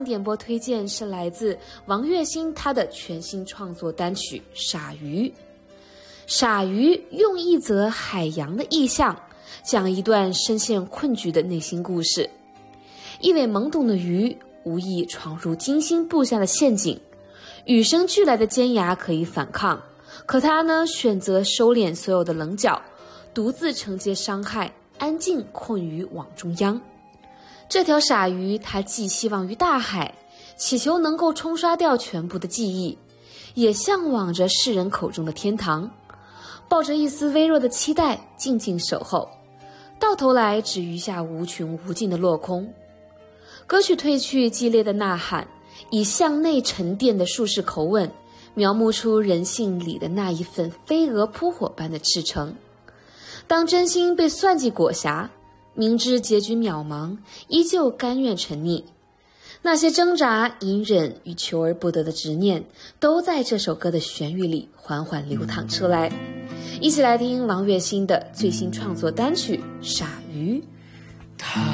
点播推荐是来自王栎鑫他的全新创作单曲《傻鱼》。傻鱼用一则海洋的意象，讲一段深陷困局的内心故事。一尾懵懂的鱼无意闯入精心布下的陷阱，与生俱来的尖牙可以反抗，可他呢选择收敛所有的棱角，独自承接伤害，安静困于网中央。这条傻鱼，它寄希望于大海，祈求能够冲刷掉全部的记忆，也向往着世人口中的天堂，抱着一丝微弱的期待，静静守候，到头来只余下无穷无尽的落空。歌曲褪去激烈的呐喊，以向内沉淀的术士口吻，描摹出人性里的那一份飞蛾扑火般的赤诚。当真心被算计裹挟，明知结局渺茫，依旧甘愿沉溺。那些挣扎、隐忍与求而不得的执念，都在这首歌的旋律里缓缓流淌出来。一起来听王栎鑫的最新创作单曲《傻鱼》。